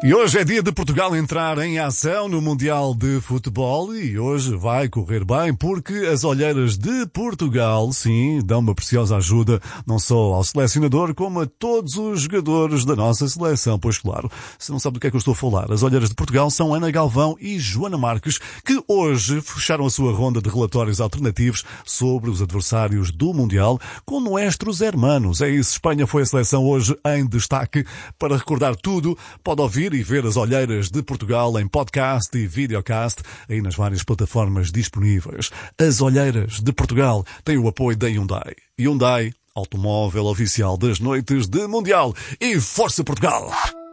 E hoje é dia de Portugal entrar em ação no Mundial de Futebol e hoje vai correr bem porque as olheiras de Portugal, sim, dão uma preciosa ajuda não só ao selecionador como a todos os jogadores da nossa seleção. Pois claro, se não sabe do que é que eu estou a falar, as olheiras de Portugal são Ana Galvão e Joana Marques que hoje fecharam a sua ronda de relatórios alternativos sobre os adversários do Mundial com nuestros hermanos. É isso, Espanha foi a seleção hoje em destaque. Para recordar tudo, pode ouvir e ver as olheiras de Portugal em podcast e videocast aí nas várias plataformas disponíveis. As olheiras de Portugal têm o apoio da Hyundai. Hyundai, automóvel oficial das noites de Mundial. E força Portugal!